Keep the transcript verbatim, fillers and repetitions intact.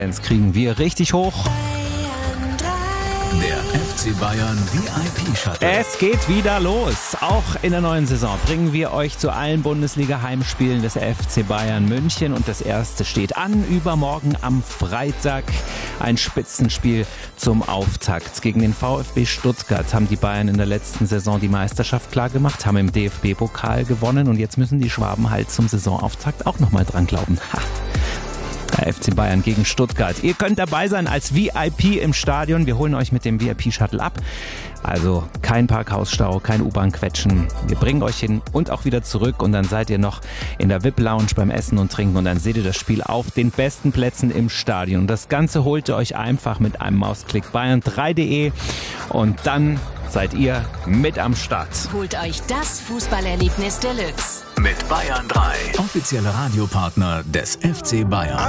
Jetzt kriegen wir richtig hoch. Der F C Bayern V I P-Shuttle. Es geht wieder los. Auch in der neuen Saison bringen wir euch zu allen Bundesliga-Heimspielen des F C Bayern München. Und das erste steht an. Übermorgen am Freitag ein Spitzenspiel zum Auftakt. Gegen den VfB Stuttgart haben die Bayern in der letzten Saison die Meisterschaft klargemacht, haben im D F B-Pokal gewonnen. Und jetzt müssen die Schwaben halt zum Saisonauftakt auch nochmal dran glauben. Ha. Der F C Bayern gegen Stuttgart. Ihr könnt dabei sein als V I P im Stadion. Wir holen euch mit dem V I P-Shuttle ab. Also kein Parkhausstau, kein U-Bahn-Quetschen. Wir bringen euch hin und auch wieder zurück. Und dann seid ihr noch in der V I P-Lounge beim Essen und Trinken. Und dann seht ihr das Spiel auf den besten Plätzen im Stadion. Und das Ganze holt ihr euch einfach mit einem Mausklick bayern drei punkt de. Und dann seid ihr mit am Start. Holt euch das Fußballerlebnis Deluxe. Mit Bayern drei. Offizieller Radiopartner des F C Bayern.